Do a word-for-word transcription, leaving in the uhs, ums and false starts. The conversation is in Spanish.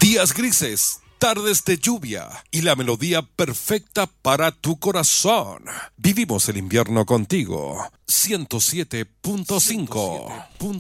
días grises, tardes de lluvia y la melodía perfecta para tu corazón. Vivimos el invierno contigo. ciento siete punto cinco.